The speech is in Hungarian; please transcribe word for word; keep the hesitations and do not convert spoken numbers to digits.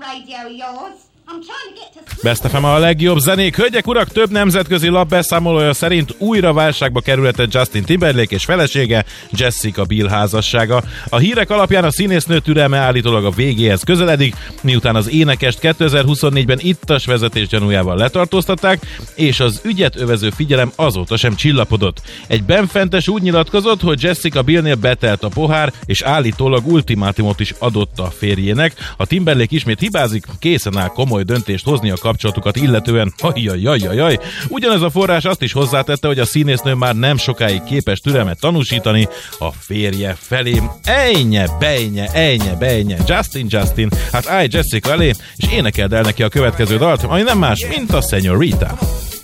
Best ef em a legjobb zenék. Hölgyek, urak, több nemzetközi lap beszámolója szerint újra válságba kerülhetett Justin Timberlake és felesége Jessica Biel házassága. A hírek alapján a színésznő türelme állítólag a végéhez közeledik, miután az énekest kétezer-huszonnégyben ittas vezetés gyanújával letartóztatták, és az ügyet övező figyelem azóta sem csillapodott. Egy benfentes úgy nyilatkozott, hogy Jessica Bielnél betelt a pohár, és állítólag ultimátumot is adott a férjének. Ha Timberlake ismét hibázik, készen áll komoly döntést hozni a kapcsolatukat illetően. Ajajajajaj. Ugyanez a forrás azt is hozzátette, hogy a színésznő már nem sokáig képes türelmet tanúsítani a férje felé. Ejnye, bejnye, ejnye, bejnye. Justin, Justin, hát állj Jessica elé, és énekeld el neki a következő dalt, ami nem más, mint a Señorita.